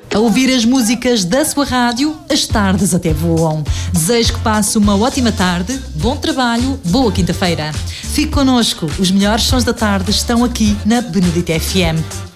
A ouvir as músicas da sua rádio, as tardes até voam. Desejo que passe uma ótima tarde, bom trabalho, boa quinta-feira. Fique connosco, os melhores sons da tarde estão aqui na Benedita FM.